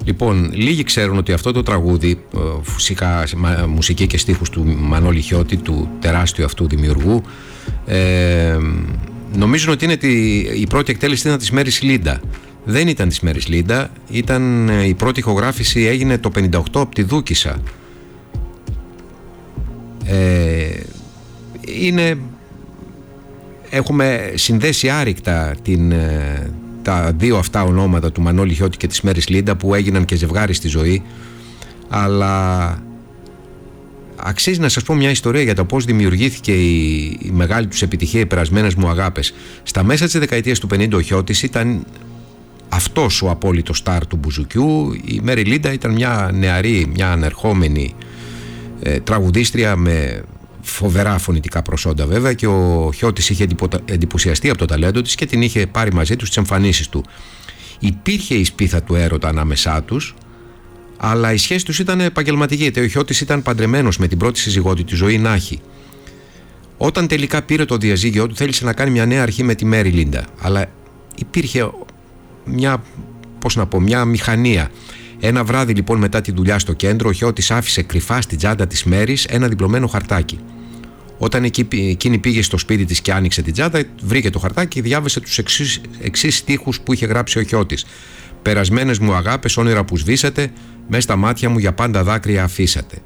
Λοιπόν, λίγοι ξέρουν ότι αυτό το τραγούδι, φυσικά μουσική και στίχους του Μανώλη Χιώτη, του τεράστιου αυτού δημιουργού, νομίζουν ότι είναι η πρώτη εκτέλεση ήταν της Μέρης Λίντα. Δεν ήταν της Μέρης Λίντα, η πρώτη ηχογράφηση έγινε το 58 από τη Δούκισσα. Έχουμε συνδέσει άρρηκτα τα δύο αυτά ονόματα του Μανώλη Χιώτη και της Μέρης Λίντα, που έγιναν και ζευγάρι στη ζωή, αλλά αξίζει να σας πω μια ιστορία για το πώς δημιουργήθηκε η μεγάλη τους επιτυχία, οι περασμένες μου αγάπες. Στα μέσα της δεκαετίας του 50 ο Χιώτης ήταν αυτός ο απόλυτος στάρ του μπουζουκιού. Η Μέρη Λίντα ήταν μια νεαρή, μια ανερχόμενη τραγουδίστρια με φοβερά φωνητικά προσόντα βέβαια, και ο Χιώτης είχε εντυπωσιαστεί από το ταλέντο της και την είχε πάρει μαζί του στις εμφανίσεις του. Υπήρχε η σπίθα του έρωτα ανάμεσά τους, αλλά η σχέση τους ήταν επαγγελματική. Ο Χιώτης ήταν παντρεμένος με την πρώτη σύζυγό του, τη Ζωή Νάχη. Όταν τελικά πήρε το διαζύγιο του, θέλησε να κάνει μια νέα αρχή με τη Μέρη Λίντα, αλλά υπήρχε μια μηχανία. Ένα βράδυ λοιπόν μετά τη δουλειά στο κέντρο, ο Χιώτης άφησε κρυφά στην τσάντα της Μέρης ένα διπλωμένο χαρτάκι. Όταν εκείνη πήγε στο σπίτι της και άνοιξε την τσάντα, βρήκε το χαρτάκι και διάβασε τους εξής στίχους που είχε γράψει ο Χιώτης. «Περασμένες μου αγάπες, όνειρα που σβήσατε, μες στα μάτια μου για πάντα δάκρυα αφήσατε».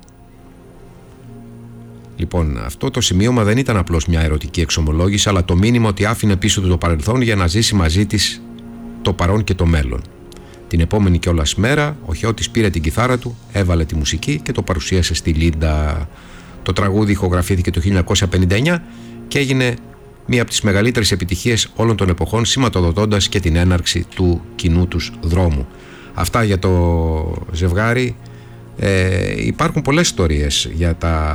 Λοιπόν, αυτό το σημείωμα δεν ήταν απλώς μια ερωτική εξομολόγηση, αλλά το μήνυμα ότι άφηνε πίσω του το παρελθόν για να ζήσει μαζί της το παρόν και το μέλλον. Την επόμενη κιόλας μέρα ο Χιώτης πήρε την κιθάρα του, έβαλε τη μουσική και το παρουσίασε στη Λίντα. Το τραγούδι ηχογραφήθηκε το 1959 και έγινε μία από τις μεγαλύτερες επιτυχίες όλων των εποχών, σηματοδοτώντας και την έναρξη του κοινού τους δρόμου. Αυτά για το ζευγάρι. Υπάρχουν πολλές ιστορίες για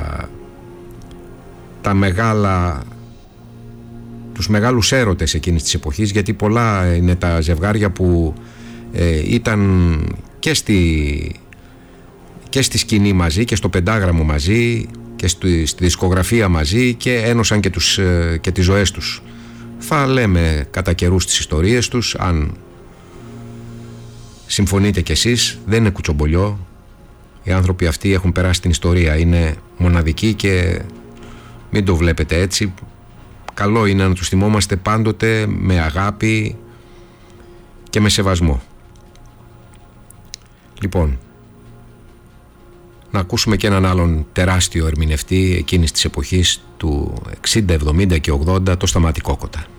τους μεγάλους έρωτες εκείνης της εποχής, γιατί πολλά είναι τα ζευγάρια που ήταν και στη σκηνή μαζί και στο πεντάγραμμο μαζί και στη δισκογραφία μαζί και ένωσαν και τις ζωές τους. Θα λέμε κατά καιρούς τις ιστορίες τους, αν συμφωνείτε κι εσείς. Δεν είναι κουτσομπολιό. Οι άνθρωποι αυτοί έχουν περάσει την ιστορία, είναι μοναδικοί και μην το βλέπετε έτσι. Καλό είναι να τους θυμόμαστε πάντοτε με αγάπη και με σεβασμό. Λοιπόν, να ακούσουμε και έναν άλλον τεράστιο ερμηνευτή εκείνης της εποχής του 60, 70 και 80, το Σταμάτη Κόκοτα.